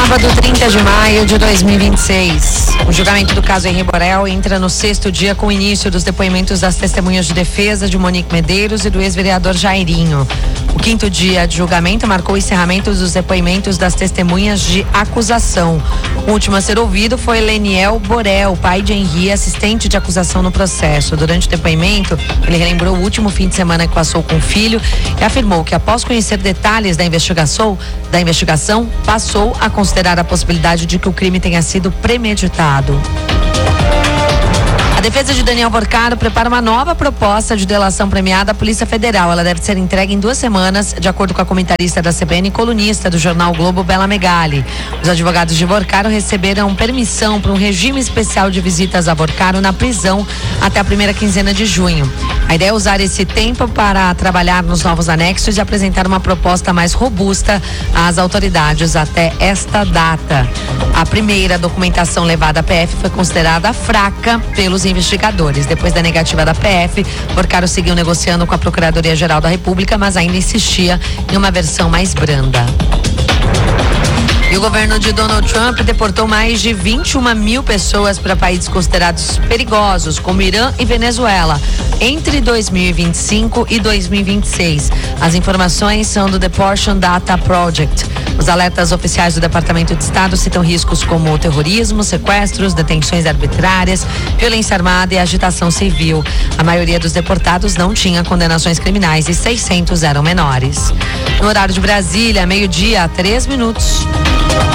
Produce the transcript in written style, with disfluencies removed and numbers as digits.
Sábado, 30 de maio de 2026. O julgamento do caso Henri Borel entra no 6º dia com o início dos depoimentos das testemunhas de defesa de Monique Medeiros e do ex-vereador Jairinho. O 5º dia de julgamento marcou o encerramento dos depoimentos das testemunhas de acusação. O último a ser ouvido foi Leniel Borel, pai de Henri, assistente de acusação no processo. Durante o depoimento, ele relembrou o último fim de semana que passou com o filho e afirmou que, após conhecer detalhes da investigação, passou a considerar a possibilidade de que o crime tenha sido premeditado. A defesa de Daniel Vorcaro prepara uma nova proposta de delação premiada à Polícia Federal. Ela deve ser entregue em 2 semanas, de acordo com a comentarista da CBN e colunista do jornal Globo, Bela Megali. Os advogados de Vorcaro receberam permissão para um regime especial de visitas a Vorcaro na prisão até a primeira quinzena de junho. A ideia é usar esse tempo para trabalhar nos novos anexos e apresentar uma proposta mais robusta às autoridades até esta data. A primeira documentação levada à PF foi considerada fraca pelos investigadores. Depois da negativa da PF, Vorcaro seguiu negociando com a Procuradoria-Geral da República, mas ainda insistia em uma versão mais branda. E o governo de Donald Trump deportou mais de 21 mil pessoas para países considerados perigosos, como Irã e Venezuela, entre 2025 e 2026. As informações são do Deportation Data Project. Os alertas oficiais do Departamento de Estado citam riscos como terrorismo, sequestros, detenções arbitrárias, violência armada e agitação civil. A maioria dos deportados não tinha condenações criminais e 600 eram menores. No horário de Brasília, 12:03.